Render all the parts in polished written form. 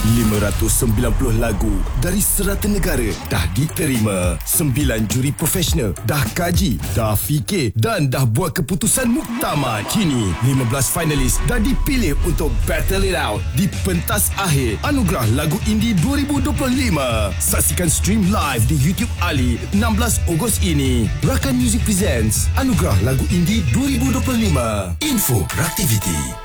590 lagu dari serata negara dah diterima. 9 juri profesional dah kaji, dah fikir dan dah buat keputusan muktamad. Kini 15 finalis dah dipilih untuk battle it out di pentas akhir Anugerah Lagu Indie 2025. Saksikan stream live di YouTube Ali 16 Ogos ini. Rakan Music presents Anugerah Lagu Indie 2025. Info Raktiviti.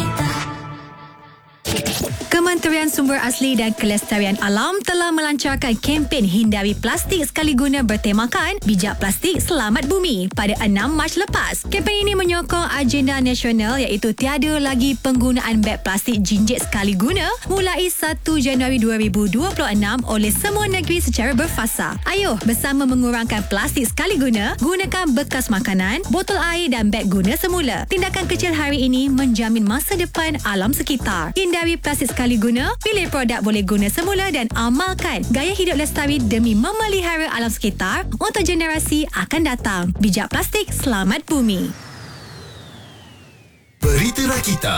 Kementerian Sumber Asli dan Kelestarian Alam telah melancarkan kempen hindari plastik sekali guna bertemakan Bijak Plastik Selamat Bumi pada 6 Mac lepas. Kempen ini menyokong agenda nasional iaitu tiada lagi penggunaan beg plastik jinjit sekali guna mulai 1 Januari 2026 oleh semua negeri secara berfasa. Ayuh bersama mengurangkan plastik sekali guna, gunakan bekas makanan, botol air dan beg guna semula. Tindakan kecil hari ini menjamin masa depan alam sekitar. Hindari plastik sekali guna, pilih produk boleh guna semula dan amalkan gaya hidup lestari demi memelihara alam sekitar untuk generasi akan datang. Bijak Plastik Selamat Bumi. Berita Rakita.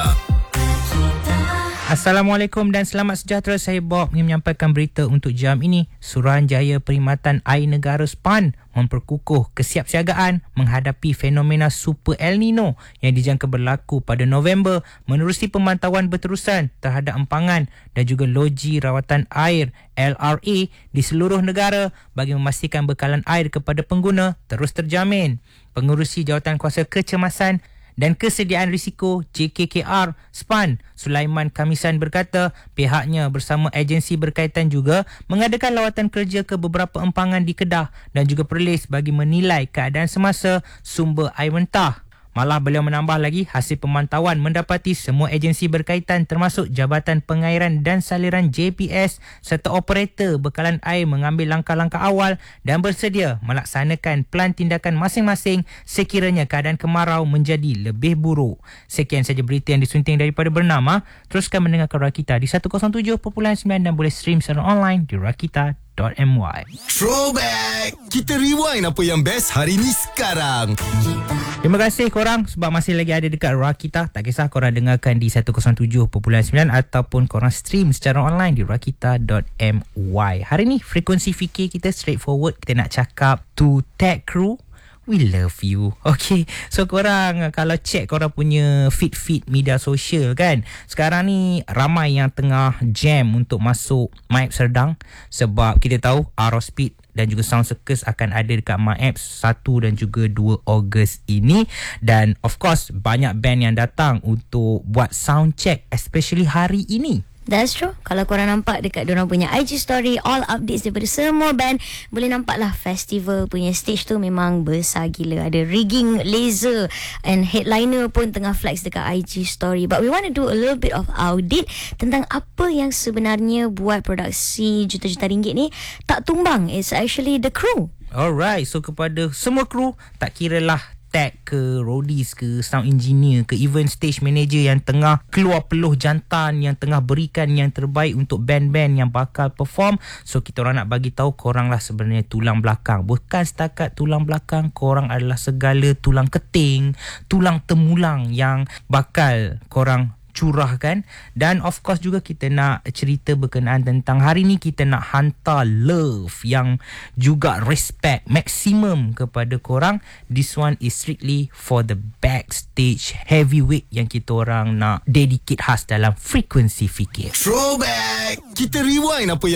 Assalamualaikum dan selamat sejahtera. Saya Bob ingin menyampaikan berita untuk jam ini. Suruhanjaya Perkhidmatan Air Negara SPAN memperkukuh kesiapsiagaan menghadapi fenomena Super El Nino yang dijangka berlaku pada November menerusi pemantauan berterusan terhadap empangan dan juga loji rawatan air LRA di seluruh negara bagi memastikan bekalan air kepada pengguna terus terjamin. Pengerusi Jawatankuasa Kecemasan dan Kesediaan Risiko JKKR SPAN Sulaiman Kamisan berkata pihaknya bersama agensi berkaitan juga mengadakan lawatan kerja ke beberapa empangan di Kedah dan juga Perlis bagi menilai keadaan semasa sumber air mentah. Malah beliau menambah lagi hasil pemantauan mendapati semua agensi berkaitan termasuk Jabatan Pengairan dan Saliran JPS serta operator bekalan air mengambil langkah-langkah awal dan bersedia melaksanakan plan tindakan masing-masing sekiranya keadaan kemarau menjadi lebih buruk. Sekian saja berita yang disunting daripada Bernama. Teruskan mendengarkan Rakita di 107.9 dan boleh stream secara online di rakita.my. Throwback. Kita rewind apa yang best hari ni sekarang. Terima kasih korang sebab masih lagi ada dekat Rakita. Tak kisah korang dengarkan di 107.9 ataupun korang stream secara online di rakita.my. Hari ni frekuensi fikir kita straightforward. Kita nak cakap to tech crew, we love you. Okay, so korang kalau check korang punya feed media sosial kan, sekarang ni ramai yang tengah jam untuk masuk MyApp Serdang sebab kita tahu Aerospeed dan juga Sound Circus akan ada dekat MyApp 1 dan juga 2 Ogos ini. Dan of course banyak band yang datang untuk buat sound check especially hari ini. That's true. Kalau korang nampak dekat diorang punya IG story, all updates daripada semua band, boleh nampak lah festival punya stage tu memang besar gila. Ada rigging laser and headliner pun tengah flex dekat IG story. But we want to do a little bit of audit tentang apa yang sebenarnya buat produksi juta-juta ringgit ni tak tumbang. It's actually the crew. Alright, so kepada semua kru, tak kiralah tech ke, roadies ke, sound engineer ke, even stage manager yang tengah keluar peluh jantan, yang tengah berikan yang terbaik untuk band-band yang bakal perform. So kita orang nak bagi tahu korang lah sebenarnya tulang belakang. Bukan setakat tulang belakang, korang adalah segala tulang keting, tulang temulang yang bakal korang curahkan. Dan of course juga kita nak cerita berkenaan tentang hari ni kita nak hantar love yang juga respect maksimum kepada korang. This one is strictly for the backstage heavyweight yang kita orang nak dedicate khas dalam frekuensi fikir. Throwback. Kita rewind apa yang